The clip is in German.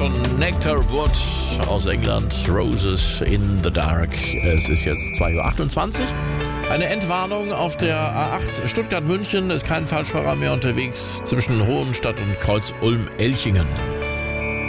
von Nectarwood aus England, Roses in the Dark. Es ist jetzt 2:28 Uhr. Eine Entwarnung auf der A8 Stuttgart-München, ist kein Falschfahrer mehr unterwegs zwischen Hohenstadt und Kreuz Ulm-Elchingen.